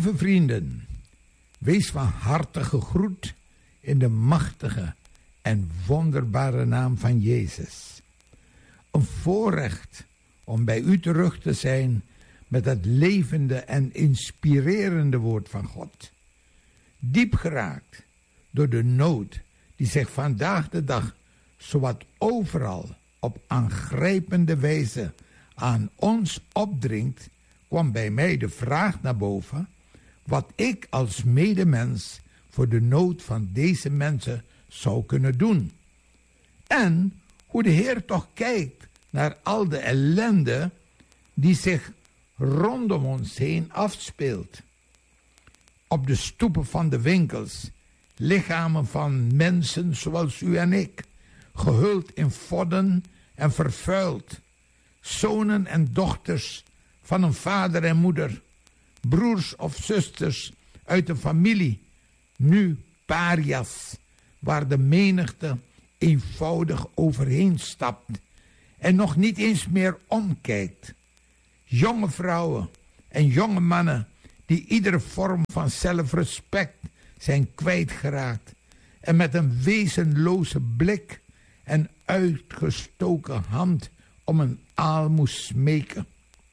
Lieve vrienden, wees van harte gegroet in de machtige en wonderbare naam van Jezus. Een voorrecht om bij u terug te zijn met het levende en inspirerende woord van God. Diep geraakt door de nood die zich vandaag de dag zowat overal op aangrijpende wijze aan ons opdringt, kwam bij mij de vraag naar boven wat ik als medemens voor de nood van deze mensen zou kunnen doen. En hoe de Heer toch kijkt naar al de ellende die zich rondom ons heen afspeelt. Op de stoepen van de winkels, lichamen van mensen zoals u en ik, gehuld in vodden en vervuild. Zonen en dochters van een vader en moeder, broers of zusters uit de familie, nu parias, waar de menigte eenvoudig overheen stapt en nog niet eens meer omkijkt. Jonge vrouwen en jonge mannen die iedere vorm van zelfrespect zijn kwijtgeraakt en met een wezenloze blik en uitgestoken hand om een aalmoes smeken.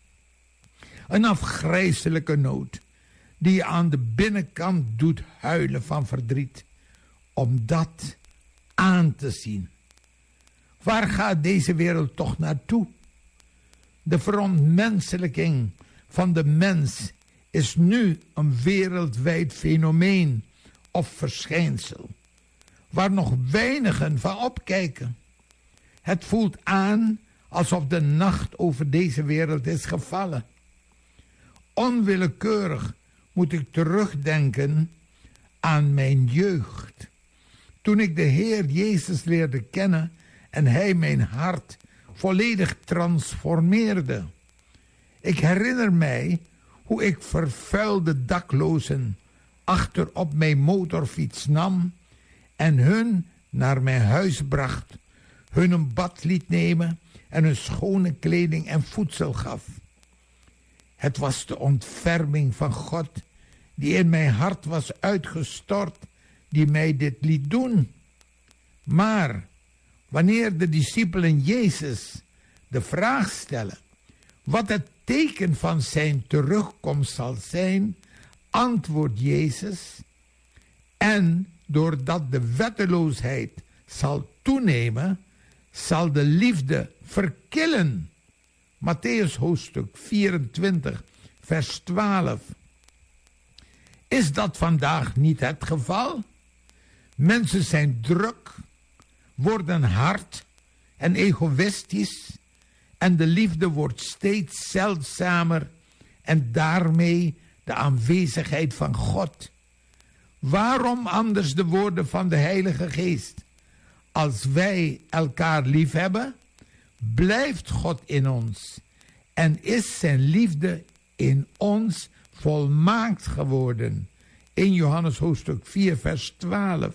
Een afgrijselijke nood die je aan de binnenkant doet huilen van verdriet, om dat aan te zien. Waar gaat deze wereld toch naartoe? De verontmenselijking van de mens is nu een wereldwijd fenomeen of verschijnsel, waar nog weinigen van opkijken. Het voelt aan alsof de nacht over deze wereld is gevallen. Onwillekeurig moet ik terugdenken aan mijn jeugd, toen ik de Heer Jezus leerde kennen en Hij mijn hart volledig transformeerde. Ik herinner mij hoe ik vervuilde daklozen achter op mijn motorfiets nam en hun naar mijn huis bracht, hun een bad liet nemen en hun schone kleding en voedsel gaf. Het was de ontferming van God die in mijn hart was uitgestort, die mij dit liet doen. Maar wanneer de discipelen Jezus de vraag stellen wat het teken van zijn terugkomst zal zijn, antwoordt Jezus: en doordat de wetteloosheid zal toenemen, zal de liefde verkillen. Mattheüs hoofdstuk 24, vers 12. Is dat vandaag niet het geval? Mensen zijn druk, worden hard en egoïstisch en de liefde wordt steeds zeldzamer en daarmee de aanwezigheid van God. Waarom anders de woorden van de Heilige Geest? Als wij elkaar lief hebben, blijft God in ons en is zijn liefde in ons volmaakt geworden. In Johannes hoofdstuk 4 vers 12.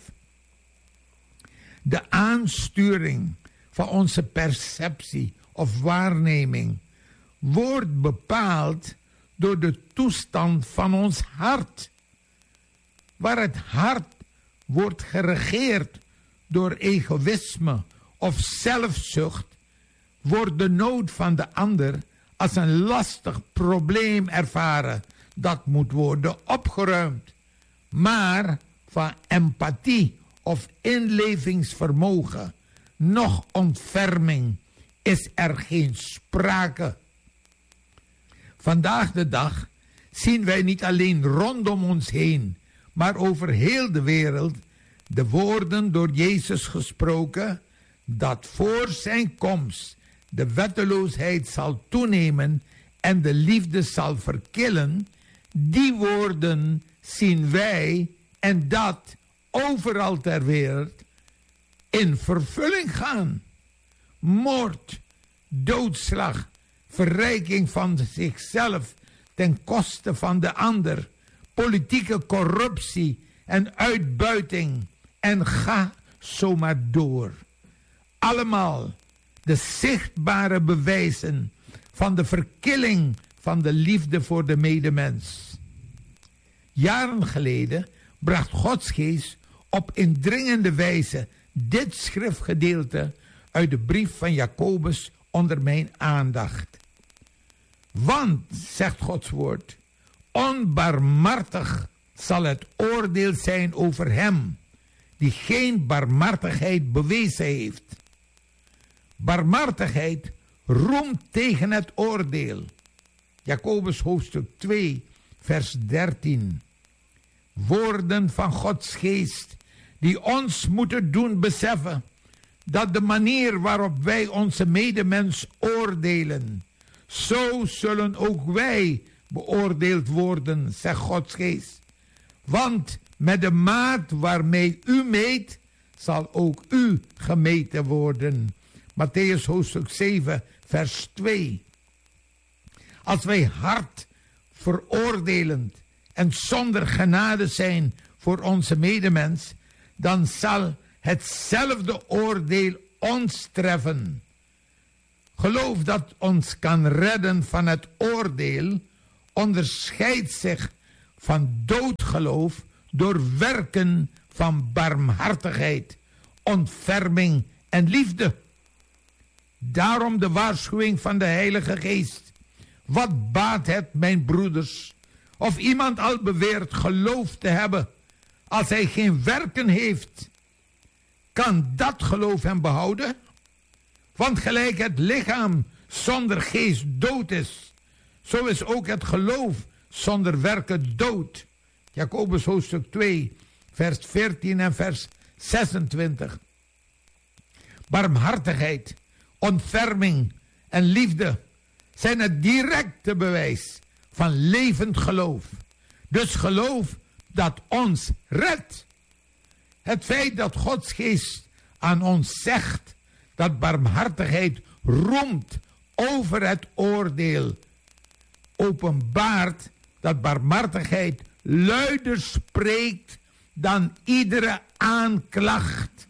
De aansturing van onze perceptie of waarneming wordt bepaald door de toestand van ons hart. Waar het hart wordt geregeerd door egoïsme of zelfzucht, wordt de nood van de ander als een lastig probleem ervaren dat moet worden opgeruimd. Maar van empathie of inlevingsvermogen, nog ontferming, is er geen sprake. Vandaag de dag zien wij niet alleen rondom ons heen, maar over heel de wereld de woorden door Jezus gesproken, dat voor zijn komst de wetteloosheid zal toenemen en de liefde zal verkillen. Die woorden zien wij, en dat overal ter wereld, in vervulling gaan. Moord, doodslag, verrijking van zichzelf ten koste van de ander, politieke corruptie en uitbuiting, en ga zomaar door. Allemaal de zichtbare bewijzen van de verkilling van de liefde voor de medemens. Jaren geleden bracht Gods geest op indringende wijze dit schriftgedeelte uit de brief van Jacobus onder mijn aandacht. Want, zegt Gods woord, onbarmhartig zal het oordeel zijn over hem die geen barmhartigheid bewezen heeft. Barmhartigheid roemt tegen het oordeel. Jacobus hoofdstuk 2, vers 13. Woorden van Gods geest die ons moeten doen beseffen dat de manier waarop wij onze medemens oordelen, zo zullen ook wij beoordeeld worden, zegt Gods geest. Want met de maat waarmee u meet, zal ook u gemeten worden. Mattheüs hoofdstuk 7, vers 2. Als wij hard, veroordelend en zonder genade zijn voor onze medemens, dan zal hetzelfde oordeel ons treffen. Geloof dat ons kan redden van het oordeel onderscheidt zich van doodgeloof door werken van barmhartigheid, ontferming en liefde. Daarom de waarschuwing van de Heilige Geest. Wat baat het, mijn broeders, of iemand al beweert geloof te hebben, als hij geen werken heeft? Kan dat geloof hem behouden? Want gelijk het lichaam zonder geest dood is, zo is ook het geloof zonder werken dood. Jacobus hoofdstuk 2, vers 14 en vers 26. Barmhartigheid, ontferming en liefde zijn het directe bewijs van levend geloof. Dus geloof dat ons redt. Het feit dat Gods geest aan ons zegt dat barmhartigheid roemt over het oordeel, openbaart dat barmhartigheid luider spreekt dan iedere aanklacht.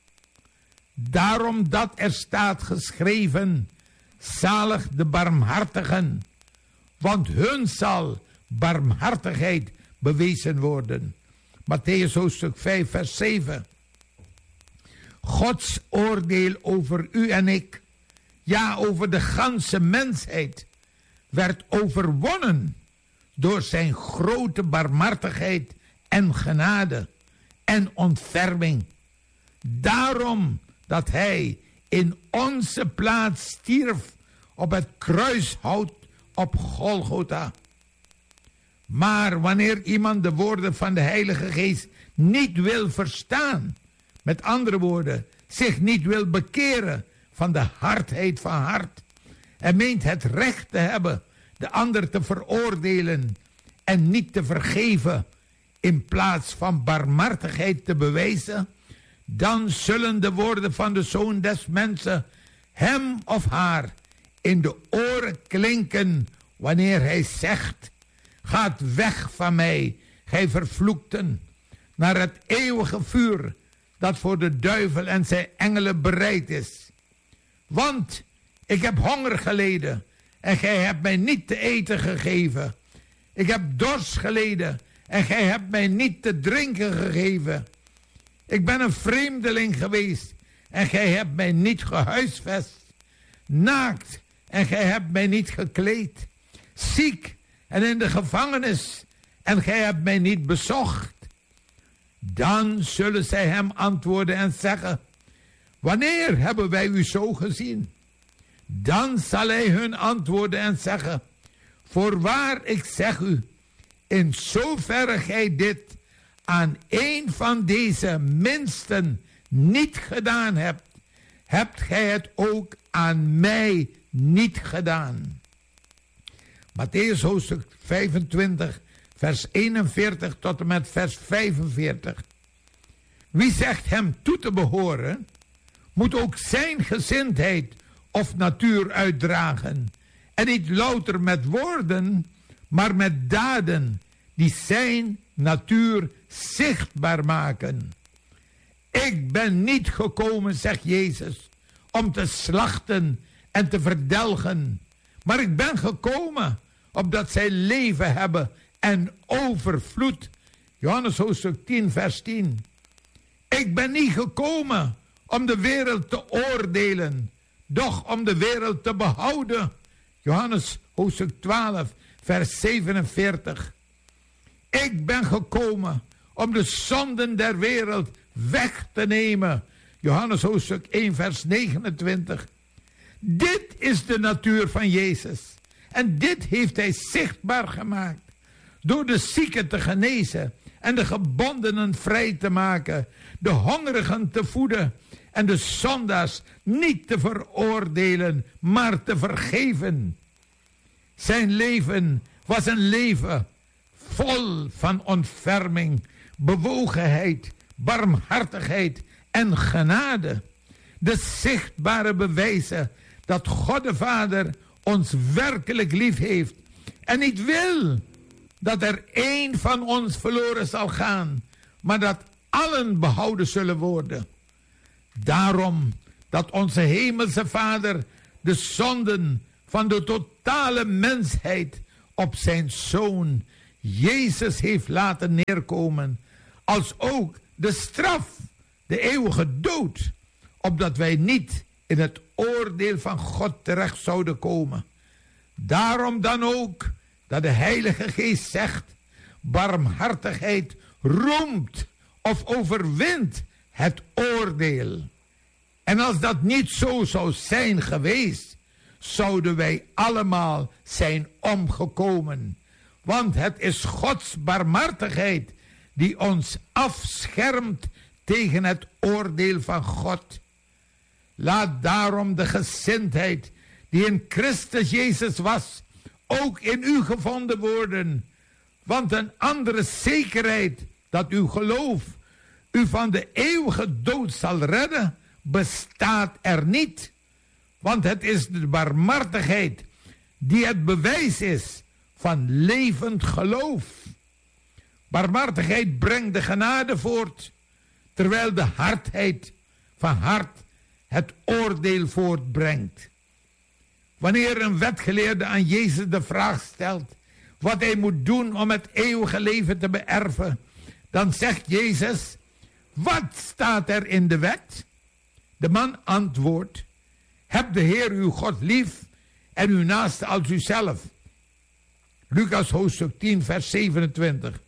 Daarom dat er staat geschreven, zalig de barmhartigen, want hun zal barmhartigheid bewezen worden. Mattheüs hoofdstuk 5 vers 7. Gods oordeel over u en ik, ja over de ganse mensheid, werd overwonnen door zijn grote barmhartigheid en genade en ontferming. Daarom dat hij in onze plaats stierf op het kruishout op Golgotha. Maar wanneer iemand de woorden van de Heilige Geest niet wil verstaan, met andere woorden, zich niet wil bekeren van de hardheid van hart en meent het recht te hebben de ander te veroordelen en niet te vergeven in plaats van barmhartigheid te bewijzen, dan zullen de woorden van de Zoon des Mensen hem of haar in de oren klinken wanneer hij zegt: gaat weg van mij, gij vervloekten, naar het eeuwige vuur dat voor de duivel en zijn engelen bereid is. Want ik heb honger geleden en gij hebt mij niet te eten gegeven. Ik heb dorst geleden en gij hebt mij niet te drinken gegeven. Ik ben een vreemdeling geweest en gij hebt mij niet gehuisvest. Naakt en gij hebt mij niet gekleed. Ziek en in de gevangenis en gij hebt mij niet bezocht. Dan zullen zij hem antwoorden en zeggen: wanneer hebben wij u zo gezien? Dan zal hij hun antwoorden en zeggen: voorwaar, ik zeg u, in zoverre gij dit aan een van deze minsten niet gedaan hebt, hebt gij het ook aan mij niet gedaan. Mattheüs hoofdstuk 25, vers 41 tot en met vers 45. Wie zegt hem toe te behoren, moet ook zijn gezindheid of natuur uitdragen, en niet louter met woorden, maar met daden die zijn natuur zichtbaar maken. Ik ben niet gekomen, zegt Jezus, om te slachten en te verdelgen, maar ik ben gekomen opdat zij leven hebben en overvloed. Johannes hoofdstuk 10 vers 10. Ik ben niet gekomen om de wereld te oordelen, doch om de wereld te behouden. Johannes hoofdstuk 12 vers 47. Ik ben gekomen om de zonden der wereld weg te nemen. Johannes hoofdstuk 1 vers 29. Dit is de natuur van Jezus. En dit heeft hij zichtbaar gemaakt. Door de zieken te genezen en de gebondenen vrij te maken. De hongerigen te voeden en de zondaars niet te veroordelen, maar te vergeven. Zijn leven was een leven vol van ontferming, bewogenheid, barmhartigheid en genade. De zichtbare bewijzen dat God de Vader ons werkelijk lief heeft en niet wil dat er één van ons verloren zal gaan, maar dat allen behouden zullen worden. Daarom dat onze hemelse Vader de zonden van de totale mensheid op zijn Zoon Jezus heeft laten neerkomen, als ook de straf, de eeuwige dood, opdat wij niet in het oordeel van God terecht zouden komen. Daarom dan ook dat de Heilige Geest zegt, barmhartigheid roemt of overwint het oordeel. En als dat niet zo zou zijn geweest, zouden wij allemaal zijn omgekomen. Want het is Gods barmhartigheid die ons afschermt tegen het oordeel van God. Laat daarom de gezindheid die in Christus Jezus was, ook in u gevonden worden. Want een andere zekerheid dat uw geloof u van de eeuwige dood zal redden, bestaat er niet. Want het is de barmhartigheid die het bewijs is van levend geloof. Barmhartigheid brengt de genade voort, terwijl de hardheid van hart het oordeel voortbrengt. Wanneer een wetgeleerde aan Jezus de vraag stelt wat hij moet doen om het eeuwige leven te beërven, dan zegt Jezus, wat staat er in de wet? De man antwoordt, heb de Heer uw God lief en uw naaste als uzelf. Lucas hoofdstuk 10 vers 27.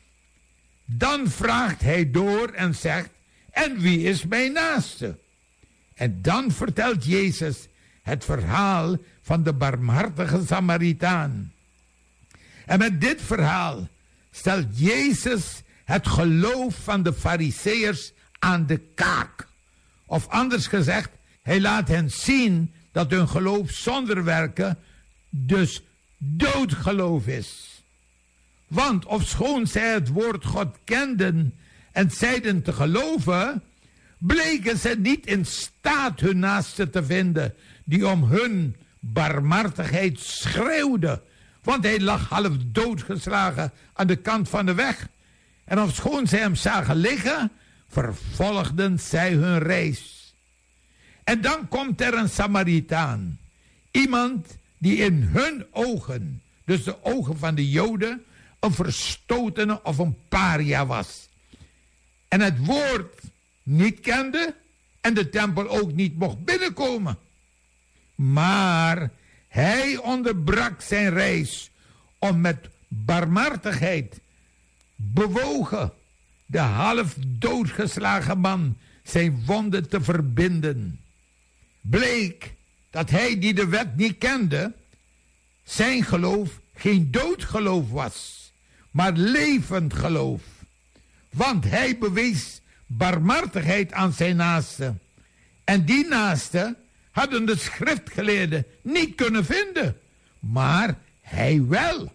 Dan vraagt hij door en zegt, en wie is mijn naaste? En dan vertelt Jezus het verhaal van de barmhartige Samaritaan. En met dit verhaal stelt Jezus het geloof van de Farizeeërs aan de kaak. Of anders gezegd, hij laat hen zien dat hun geloof zonder werken dus doodgeloof is. Want ofschoon zij het woord God kenden en zeiden te geloven, bleken ze niet in staat hun naaste te vinden die om hun barmhartigheid schreeuwde. Want hij lag half doodgeslagen aan de kant van de weg. En ofschoon zij hem zagen liggen, vervolgden zij hun reis. En dan komt er een Samaritaan. Iemand die in hun ogen, dus de ogen van de Joden, een verstotene of een paria was. En het woord niet kende en de tempel ook niet mocht binnenkomen. Maar hij onderbrak zijn reis om met barmhartigheid bewogen de half doodgeslagen man zijn wonden te verbinden. Bleek dat hij die de wet niet kende, zijn geloof geen doodgeloof was, maar levend geloof. Want hij bewees barmhartigheid aan zijn naaste. En die naaste hadden de schriftgeleerden niet kunnen vinden, maar hij wel.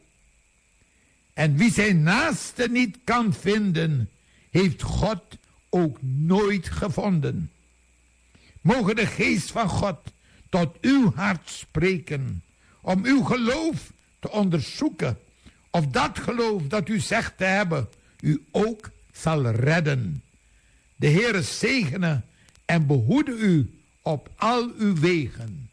En wie zijn naaste niet kan vinden, heeft God ook nooit gevonden. Mogen de geest van God tot uw hart spreken, om uw geloof te onderzoeken, of dat geloof dat u zegt te hebben, u ook zal redden. De Heere zegene en behoede u op al uw wegen.